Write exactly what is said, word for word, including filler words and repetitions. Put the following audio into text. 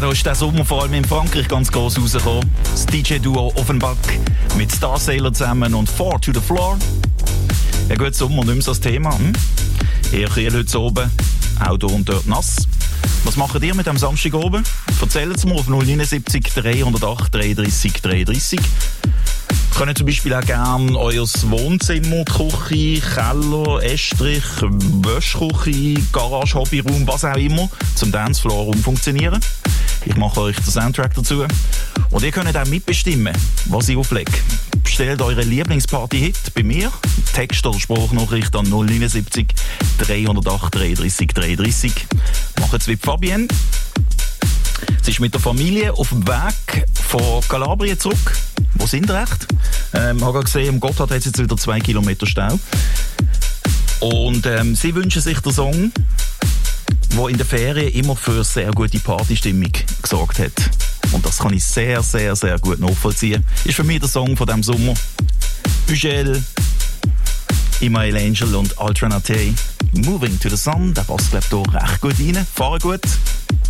da ist der Sommer vor allem in Frankreich ganz groß rausgekommen. Das D J-Duo Offenbach mit Star Sailor zusammen und Four to the Floor. Ja gut, Sommer, nicht mehr so das Thema. Hm? Eher kühl heute oben, Auto und dort nass. Was macht ihr mit dem Samstag oben? Erzählt es mir auf null neun sieben drei null acht dreiunddreißig dreiunddreißig. Ihr könnt zum Beispiel auch gerne euer Wohnzimmer, Küche, Keller, Estrich, Wäschküche, Garage, Hobbyraum, was auch immer, zum Dancefloor umfunktionieren. Ich mache euch den Soundtrack dazu. Und ihr könnt auch mitbestimmen, was ich auflege. Bestellt eure Lieblingsparty-Hit bei mir. Text oder Sprachnachricht an null neun sieben drei null acht dreiunddreißig dreiunddreißig. Macht's wie Fabienne. Sie ist mit der Familie auf dem Weg von Kalabrien zurück. Wo sind wir recht? Ähm, ich habe gerade gesehen, im Gotthard hat es jetzt wieder zwei Kilometer Stau. Und ähm, sie wünschen sich den Song, der in der Ferien immer für sehr gute Partystimmung gesorgt hat. Und das kann ich sehr, sehr, sehr gut nachvollziehen. Ist für mich der Song von diesem Sommer. Ugel, Imael Angel und Alternate. Moving to the Sun. Der passt, glaube ich, hier recht gut rein. Fahren gut.